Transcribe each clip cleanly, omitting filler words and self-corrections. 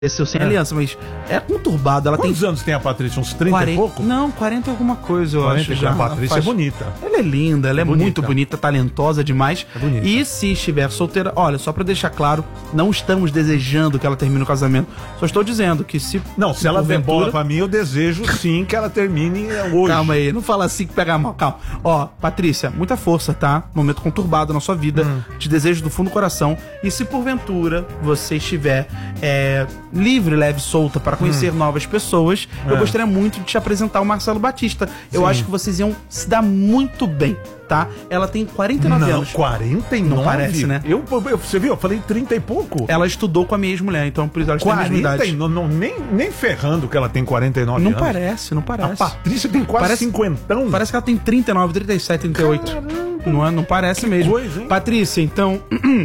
Esse sem aliança, mas é conturbado. Ela Quantos tem anos tem a Patrícia? Uns 30 e pouco? Não, 40 e alguma coisa, eu 40 acho. Já. A Patrícia é bonita. Ela é linda, ela é Bonita. muito bonita, talentosa demais. É bonita. E se estiver solteira, olha, só pra deixar claro, não estamos desejando que ela termine o casamento. Só estou dizendo que se... Não, se ela der porventura- bola pra mim, eu desejo sim que ela termine hoje. Calma aí, não fala assim que pega mal, calma. Ó, Patrícia, muita força, tá? Momento conturbado na sua vida. Te desejo do fundo do coração. E se porventura você estiver livre, leve, solta para conhecer novas pessoas, eu gostaria muito de te apresentar o Marcelo Batista. Eu acho que vocês iam se dar muito bem, tá? Ela tem 49 anos. 49? Não parece, né? Você viu? Eu falei 30 e pouco. Ela estudou com a minha ex-mulher, então por isso ela tem a mesma 40? idade. Nem ferrando que ela tem 49 Não anos. parece, não A parece. Patrícia tem quase Parece- 50. Parece que ela tem 39, 37, 38. Não parece mesmo. coisa, hein? Patrícia, então,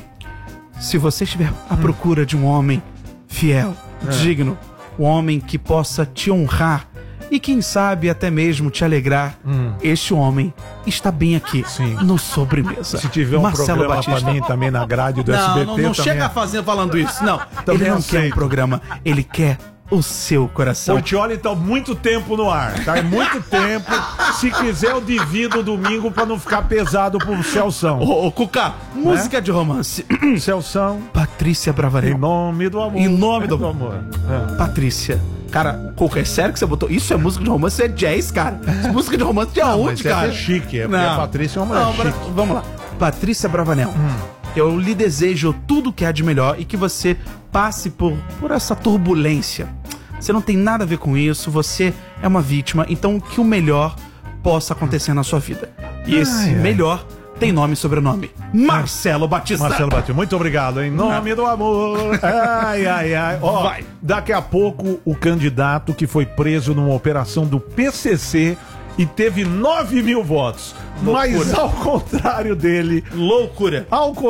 se você estiver à procura de um homem fiel, digno, um homem que possa te honrar e quem sabe até mesmo te alegrar, este homem está bem aqui Sim. no Sobremesa. Se tiver um Marcelo programa Batista. pra mim também na grade do Não, SBT, não também chega falando isso, não. Também Ele não quer um aceito. programa, ele quer o seu coração. Portioli tá muito tempo no ar, tá? É muito tempo. Se quiser, eu divido o domingo pra não ficar pesado pro Celção. Ô, Cuca, música de romance. Celção, Patrícia em Bravanel. nome do amor. Em nome do amor. Patrícia. Cara, Cuca, é sério que você botou? Isso é música de romance, isso é jazz, cara. Isso é música de romance de aonde, cara? É chique, porque a Patrícia é uma mulher chique. Vamos lá. Patrícia Bravanel. Eu lhe desejo tudo que há de melhor e que você passe por essa turbulência. Você não tem nada a ver com isso, você é uma vítima, então que o melhor possa acontecer na sua vida. E esse melhor tem nome e sobrenome. Marcelo Batista. Marcelo Batista, muito obrado. Em nome do amor. Ai, ai, ai. Ó, Vai. daqui a pouco, o candidato que foi preso numa operação do PCC e teve 9 mil votos. Mas Loucura. ao contrário dele, Loucura.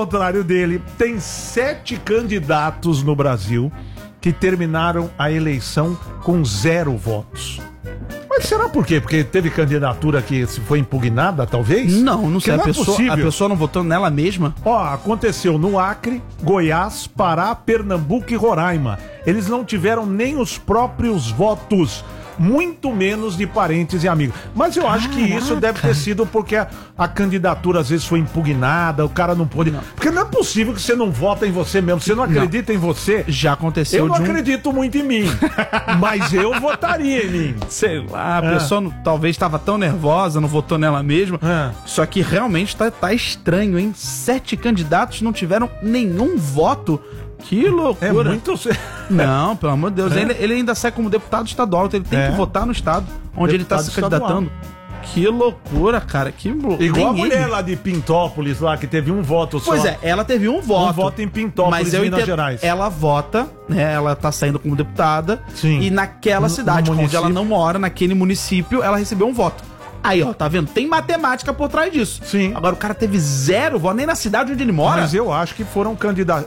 tem 7 candidatos no Brasil que terminaram a eleição com 0 votos. Mas será por quê? Porque teve candidatura que foi impugnada, talvez? Não sei. Porque A pessoa não votou nela mesma? Ó, aconteceu no Acre, Goiás, Pará, Pernambuco e Roraima. Eles não tiveram nem os próprios votos, muito menos de parentes e amigos. Mas eu acho que isso deve ter sido porque a candidatura às vezes foi impugnada, o cara não pôde... Porque não é possível que você não vota em você mesmo, você não acredita em você. Já aconteceu Eu não de acredito muito em mim, mas eu votaria em mim. Sei lá, a pessoa talvez estava tão nervosa, não votou nela mesma. Só que realmente tá estranho, hein? 7 candidatos não tiveram nenhum voto. Que loucura. É muito... Não, pelo amor de Deus. Ele ainda sai como deputado estadual, então ele tem que votar no estado onde ele tá se Deputado candidatando. Que loucura, cara. Igual a mulher lá de Pintópolis, lá, que teve um voto só. Pois é, ela teve um voto. Um voto em Pintópolis, mas eu Minas entendo, Gerais. ela vota, né? Ela tá saindo como deputada. Sim. E naquela cidade no onde município. ela não mora, naquele município, ela recebeu um voto. Aí, ó, tá vendo? Tem matemática por trás disso. Sim. Agora o cara teve 0 voto, nem na cidade onde ele mora. Mas eu acho que foram candidaturas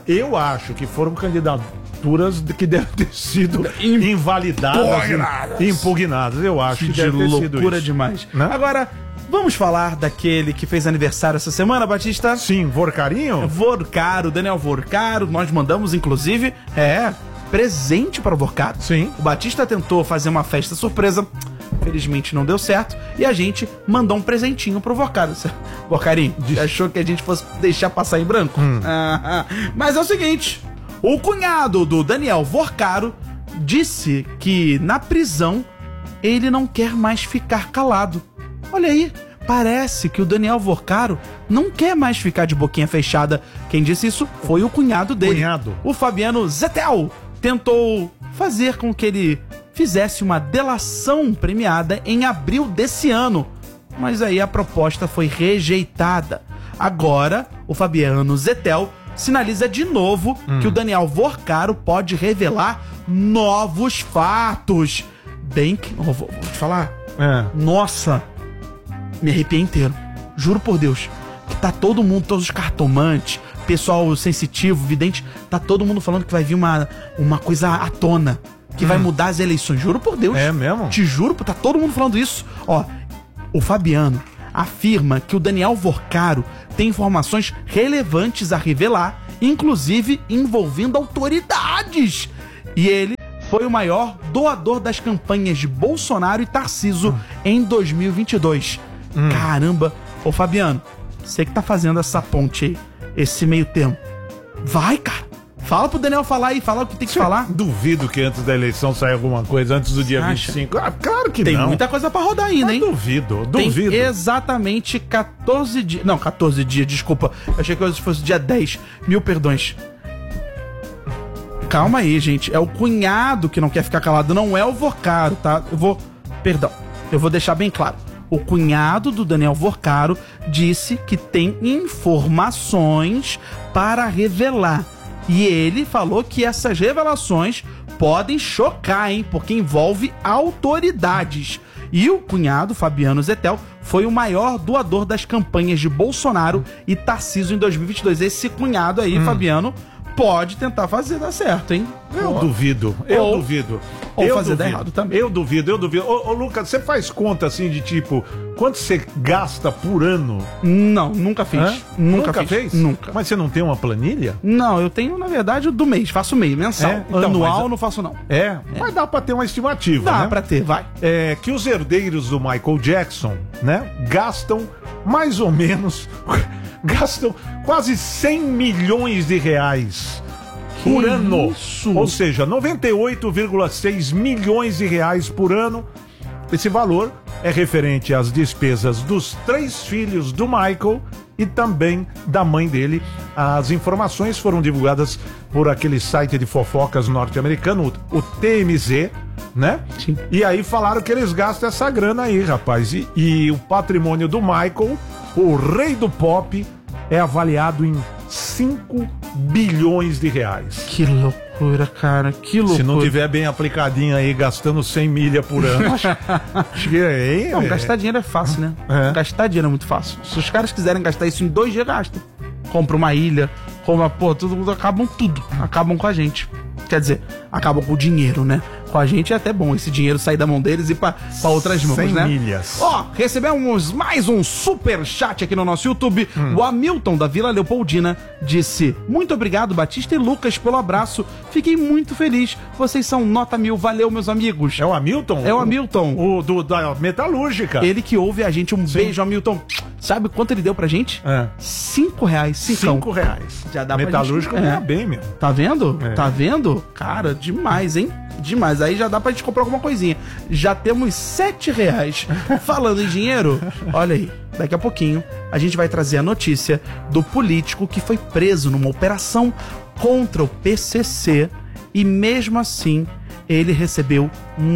que devem ter sido invalidadas, impugnadas. Eu acho que de deve ter sido loucura isso. demais. Né? Agora, vamos falar daquele que fez aniversário essa semana, Batista? Sim, Vorcarinho? Vorcaro, Daniel Vorcaro. Nós mandamos, inclusive, presente para o Vorcaro. Sim. O Batista tentou fazer uma festa surpresa, felizmente não deu certo, e a gente mandou um presentinho pro Vorcaro. Vorcarinho, achou que a gente fosse deixar passar em branco? Mas é o seguinte, o cunhado do Daniel Vorcaro disse que na prisão ele não quer mais ficar calado. Olha aí, parece que o Daniel Vorcaro não quer mais ficar de boquinha fechada. Quem disse isso foi o cunhado dele. O Fabiano Zettel tentou fazer com que ele fizesse uma delação premiada em abril desse ano. Mas aí a proposta foi rejeitada. Agora, o Fabiano Zettel sinaliza de novo que o Daniel Vorcaro pode revelar novos fatos. Bem que... Vou te falar. Nossa, me arrepiei inteiro. Juro por Deus. Que tá todo mundo, todos os cartomantes, pessoal sensitivo, vidente, tá todo mundo falando que vai vir uma coisa à tona. Que vai mudar as eleições. Juro por Deus. É mesmo? Te juro, tá todo mundo falando isso. Ó, o Fabiano afirma que o Daniel Vorcaro tem informações relevantes a revelar, inclusive envolvendo autoridades. E ele foi o maior doador das campanhas de Bolsonaro e Tarcísio em 2022. Caramba. Ô, Fabiano, você que tá fazendo essa ponte aí, esse meio termo. Vai, cara. Fala pro Daniel falar aí, fala o que tem que falar. Duvido que antes da eleição saia alguma coisa, antes do dia 25. Ah, claro que tem não. Tem muita coisa pra rodar ainda, hein? Duvido. Tem exatamente 14 dias. Não, 14 dias, desculpa. Eu achei que hoje fosse dia 10. Mil perdões. Calma aí, gente. É o cunhado que não quer ficar calado, não é o Vorcaro, tá? Eu vou deixar bem claro. O cunhado do Daniel Vorcaro disse que tem informações para revelar. E ele falou que essas revelações podem chocar, hein? Porque envolve autoridades. E o cunhado, Fabiano Zettel, foi o maior doador das campanhas de Bolsonaro e Tarcísio em 2022. Esse cunhado aí, Fabiano, pode tentar fazer dar certo, hein? Eu duvido. Ou fazer dar errado também. Eu duvido. Ô, Lucas, você faz conta assim de tipo, quanto você gasta por ano? Não, nunca fiz. Hã? Nunca fez? Nunca. Mas você não tem uma planilha? Não, eu tenho, na verdade, o do mês. Faço meio, mensal. Então, anual não faço, não. Mas dá pra ter uma estimativa, Dá né? pra ter, vai. É que os herdeiros do Michael Jackson, né, gastam mais ou menos... gastam quase 100 milhões de reais por ano. Isso? Ou seja, 98,6 milhões de reais por ano. Esse valor é referente às despesas dos 3 filhos do Michael e também da mãe dele. As informações foram divulgadas por aquele site de fofocas norte-americano, o TMZ, né? Sim. E aí falaram que eles gastam essa grana aí, rapaz. E o patrimônio do Michael, o rei do pop, é avaliado em 5 bilhões de reais. Que loucura, cara. Que loucura. Se não tiver bem aplicadinho aí, gastando 100 milha por ano. Acho que é, Não, gastar dinheiro é fácil, né? Gastar dinheiro é muito fácil. Se os caras quiserem gastar isso em 2 dias, gastam. Compra uma ilha, compra, acabam tudo. Acabam com a gente. Quer dizer, acabam com o dinheiro, né? Com a gente é até bom esse dinheiro sair da mão deles e pra outras mãos, 100 né? milhas. Ó, recebemos mais um super chat aqui no nosso YouTube. O Hamilton da Vila Leopoldina disse: muito obrigado, Batista e Lucas, pelo abraço. Fiquei muito feliz. Vocês são nota 1000. Valeu, meus amigos. É o Hamilton? É o Hamilton. Da Metalúrgica. Ele que ouve a gente. Um beijo, Hamilton. Sabe quanto ele deu pra gente? R$5. R$5. Já dá Metalúrgico pra gente... ganha bem, meu. Tá vendo? Tá vendo? Cara, demais, hein? Demais. Aí já dá pra gente comprar alguma coisinha. Já temos R$7. Falando em dinheiro, olha aí. Daqui a pouquinho a gente vai trazer a notícia do político que foi preso numa operação contra o PCC e mesmo assim ele recebeu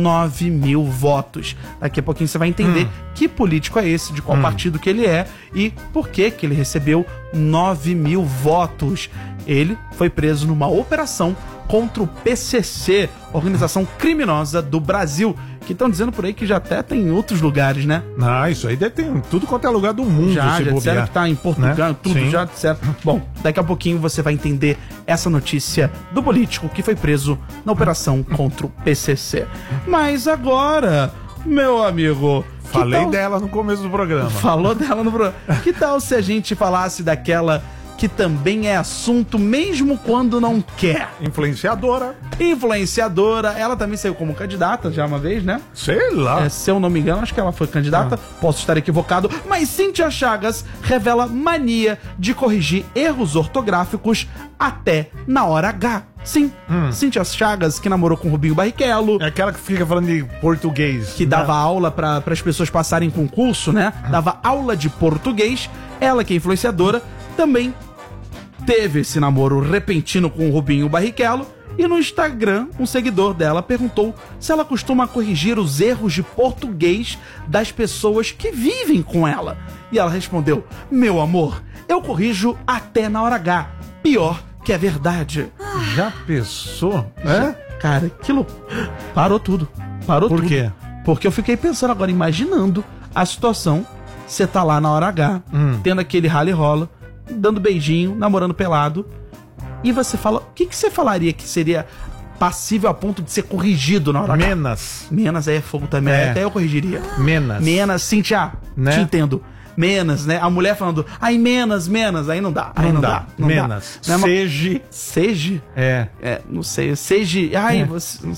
9.000 votos. Daqui a pouquinho você vai entender que político é esse, de qual partido que ele é e por que ele recebeu 9.000 votos. Ele foi preso numa operação contra o PCC, organização criminosa do Brasil, que estão dizendo por aí que já até tem em outros lugares, né? Isso aí deve ter em tudo quanto é lugar do mundo. Já disseram que tá em Portugal, né? tudo, Sim. já disseram. Bom, daqui a pouquinho você vai entender essa notícia do político que foi preso na operação contra o PCC. Mas agora, meu amigo... Falei dela no começo do programa. Falou dela no programa. Que tal se a gente falasse daquela que também é assunto mesmo quando não quer? Influenciadora. Influenciadora. Ela também saiu como candidata já uma vez, né? Sei lá. Se eu não me engano, acho que ela foi candidata. Posso estar equivocado. Mas Cíntia Chagas revela mania de corrigir erros ortográficos até na hora H. Sim, Cíntia Chagas, que namorou com o Rubinho Barrichello. É aquela que fica falando de português. Que dava aula para as pessoas passarem concurso, né? Dava aula de português. Ela, que é influenciadora, também teve esse namoro repentino com o Rubinho Barrichello. E no Instagram, um seguidor dela perguntou se ela costuma corrigir os erros de português das pessoas que vivem com ela. E ela respondeu: meu amor, eu corrijo até na hora H. Pior que é verdade. Já pensou? Cara, aquilo parou tudo. Parou tudo. Por quê? Porque eu fiquei pensando agora, imaginando a situação. Você tá lá na hora H, tendo aquele rally rola, dando beijinho, namorando pelado. E você fala... O que você falaria que seria passível a ponto de ser corrigido na hora H? Menas. Menas aí é fogo também. Até eu corrigiria. Menas. Menas, Cíntia, Né? te entendo. Menas, né? A mulher falando, ai, menos, aí não dá. Aí não dá. Menos. Não é Seja. Seja? É. Não sei. Seja. Ai, você.